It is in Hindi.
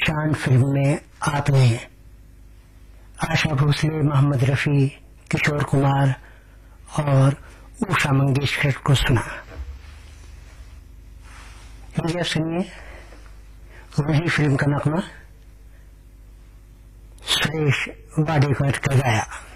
चांद फिल्म में आपने आशा भोसले, मोहम्मद रफी, किशोर कुमार और उषा मंगेशकर को सुना। लीजिए सुनिए वही फिल्म का नगमा सुरेश वाडेकर का गाया।